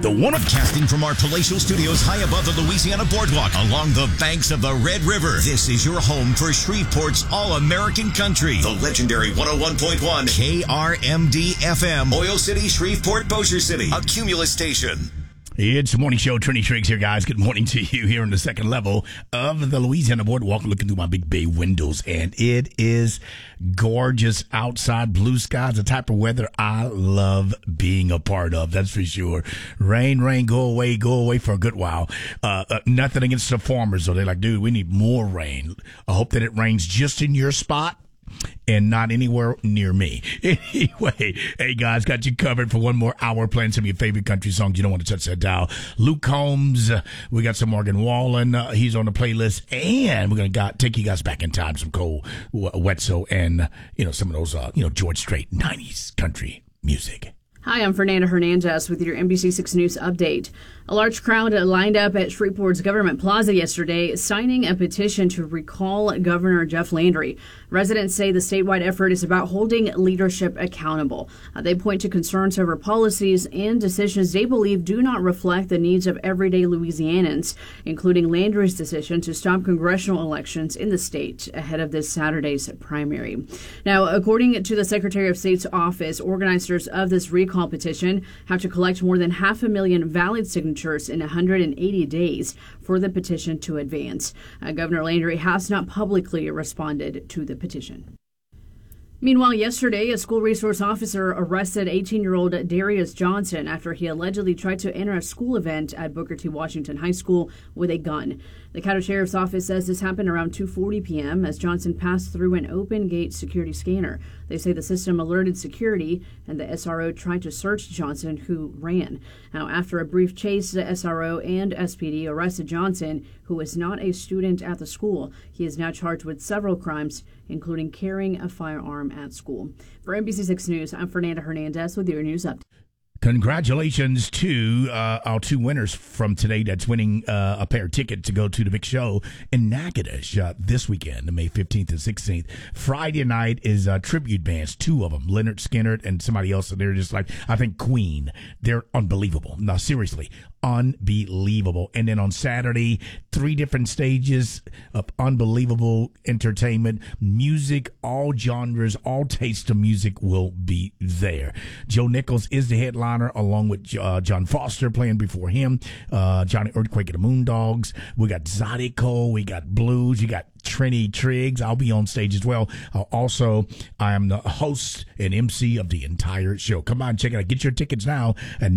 The one of casting from our palatial studios high above the Louisiana Boardwalk along the banks of the Red River. This is your home for Shreveport's All-American Country. The legendary 101.1 KRMD FM. Oil City, Shreveport, Bossier City. A Cumulus station. It's the morning show. Trini Triggs here, guys. Good morning to you here on the second level of the Louisiana Boardwalk, looking through my big bay windows, and it is gorgeous outside. Blue skies, the type of weather I love being a part of. That's for sure. Rain, go away for a good while. Nothing against the farmers, though. They're like, dude, we need more rain. I hope that it rains just in your spot and not anywhere near me. Anyway, hey guys, got you covered for one more hour playing some of your favorite country songs. You don't want to touch that dial. Luke Combs, we got some Morgan Wallen. He's on the playlist, and we're gonna take you guys back in time. Some Cole Wetzel and some of those George Strait 90s country music. Hi, I'm Fernanda Hernandez with your NBC6 News update. A large crowd lined up at Shreveport's Government Plaza yesterday, signing a petition to recall Governor Jeff Landry. Residents say the statewide effort is about holding leadership accountable. They point to concerns over policies and decisions they believe do not reflect the needs of everyday Louisianans, including Landry's decision to stop congressional elections in the state ahead of this Saturday's primary. Now, according to the Secretary of State's office, organizers of this recall petition have to collect more than 500,000 valid signatures in 180 days for the petition to advance. Governor Landry has not publicly responded to the petition. Meanwhile, yesterday, a school resource officer arrested 18-year-old Darius Johnson after he allegedly tried to enter a school event at Booker T. Washington High School with a gun. The Caddo Sheriff's Office says this happened around 2:40 p.m. as Johnson passed through an open gate security scanner. They say the system alerted security, and the SRO tried to search Johnson, who ran. Now, after a brief chase, the SRO and SPD arrested Johnson, who is not a student at the school. He is now charged with several crimes, including carrying a firearm at school. For NBC6 News, I'm Fernanda Hernandez with your news update. Congratulations to our two winners from today that's winning a pair of tickets to go to the big show in Natchitoches this weekend, May 15th and 16th. Friday night is tribute bands, two of them, Leonard Skinner and somebody else. And they're just like, I think Queen. They're unbelievable. No, seriously, unbelievable. And then on Saturday, 3 different stages of unbelievable entertainment, music, all genres, all tastes of music will be there. Joe Nichols is the headliner, along with John Foster playing before him, Johnny Earthquake and the Moondogs. We got Zydeco, we got Blues, you got Trini Triggs. I'll be on stage as well. Also, I am the host and MC of the entire show. Come on, check it out. Get your tickets now at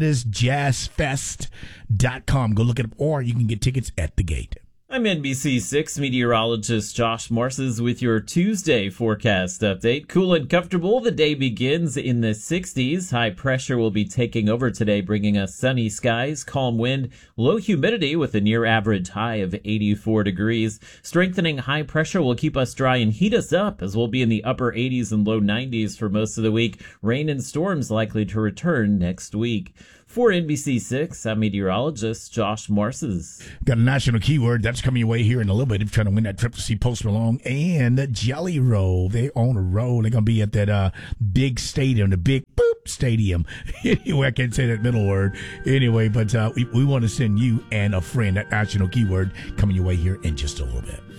NatchitochesJazzFest.com. Go look it up, or you can get tickets at the gate. I'm NBC6 meteorologist Josh Morses with your Tuesday forecast update. Cool and comfortable. The day begins in the 60s. High pressure will be taking over today, bringing us sunny skies, calm wind, low humidity with a near average high of 84 degrees. Strengthening high pressure will keep us dry and heat us up, as we'll be in the upper 80s and low 90s for most of the week. Rain and storms likely to return next week. For NBC6, I'm meteorologist Josh Morses. Got a national keyword that's coming your way here in a little bit. If you're trying to win that trip to see Post Malone and Jelly Roll. They on a roll. They're going to be at that big stadium, the big stadium. Anyway, I can't say that middle word. Anyway, but we want to send you and a friend that national keyword coming your way here in just a little bit.